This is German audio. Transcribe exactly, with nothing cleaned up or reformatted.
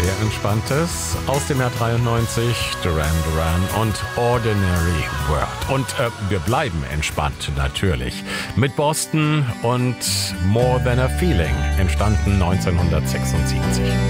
sehr Entspanntes aus dem Jahr dreiundneunzig, Duran Duran und Ordinary World. Und äh, wir bleiben entspannt natürlich mit Boston und More Than a Feeling, entstanden neunzehnhundertsechsundsiebzig.